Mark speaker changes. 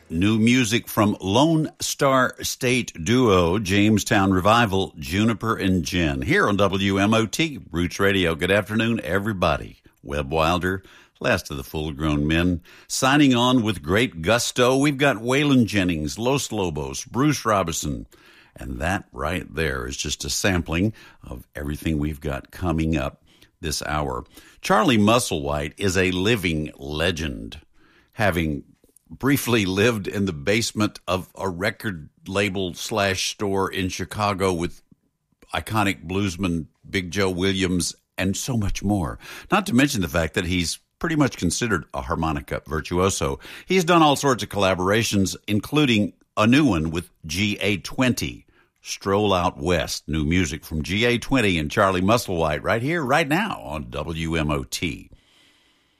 Speaker 1: New music from Lone Star State duo Jamestown Revival, Juniper and Jen, here on WMOT Roots Radio. Good afternoon, everybody. Webb Wilder, last of the full-grown men, signing on with great gusto. We've got Waylon Jennings, Los Lobos, Bruce Robinson, and that right there is just a sampling of everything we've got coming up this hour. Charlie Musselwhite is a living legend, having briefly lived in the basement of a record label / store in Chicago with iconic bluesman Big Joe Williams and so much more. Not to mention the fact that he's pretty much considered a harmonica virtuoso. He's done all sorts of collaborations, including a new one with GA20, Stroll Out West. New music from GA20 and Charlie Musselwhite right here, right now on WMOT.